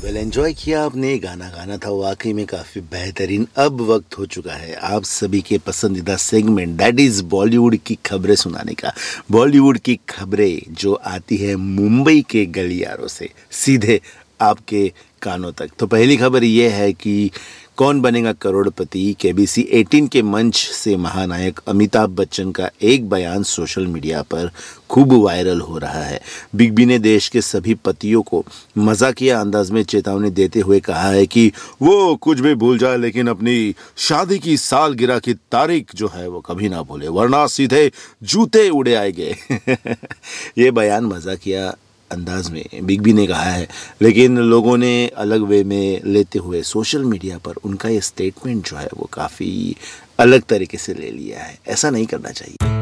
Well enjoy किया आपने। गाना गाना था वाकई में काफ़ी बेहतरीन। अब वक्त हो चुका है आप सभी के पसंदीदा सेगमेंट दैट इज़ बॉलीवुड की खबरें सुनाने का। बॉलीवुड की खबरें जो आती है मुंबई के गलियारों से सीधे आपके कानों तक। तो पहली खबर ये है कि कौन बनेगा करोड़पति केबीसी 18 के मंच से महानायक अमिताभ बच्चन का एक बयान सोशल मीडिया पर खूब वायरल हो रहा है। बिग बी ने देश के सभी पतियों को मजाकिया अंदाज में चेतावनी देते हुए कहा है कि वो कुछ भी भूल जाए लेकिन अपनी शादी की सालगिरह की तारीख जो है वो कभी ना भूले, वरना सीधे जूते उड़े आएंगे। ये बयान मजाकिया अंदाज में बिग बी ने कहा है, लेकिन लोगों ने अलग वे में लेते हुए सोशल मीडिया पर उनका ये स्टेटमेंट जो है वो काफ़ी अलग तरीके से ले लिया है। ऐसा नहीं करना चाहिए।